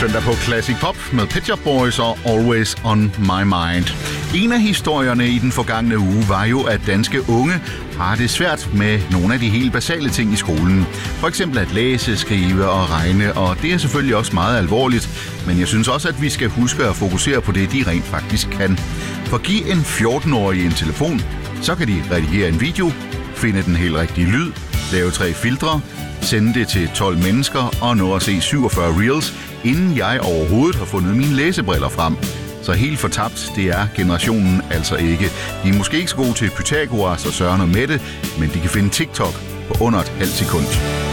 søndag på Classic Pop med Pet Shop Boys og Always on My Mind. En af historierne i den forgangne uge var jo, at danske unge har det svært med nogle af de helt basale ting i skolen. For eksempel at læse, skrive og regne, og det er selvfølgelig også meget alvorligt. Men jeg synes også, at vi skal huske at fokusere på det, de rent faktisk kan. For giv en 14-årig en telefon, så kan de redigere en video, finde den helt rigtige lyd, lave 3 filtre, sende det til 12 mennesker og nå at se 47 reels, inden jeg overhovedet har fundet mine læsebriller frem. Så helt fortabt, det er generationen altså ikke. De er måske ikke så gode til Pythagoras og Søren og Mette, men de kan finde TikTok på under et halvt sekund.